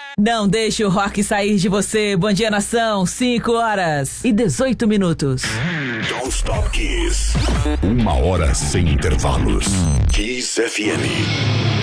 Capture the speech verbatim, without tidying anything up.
Não deixe o rock sair de você. Bom dia, nação. cinco horas e dezoito minutos. Don't Stop Kiss. Uma hora sem intervalos. Kiss F M.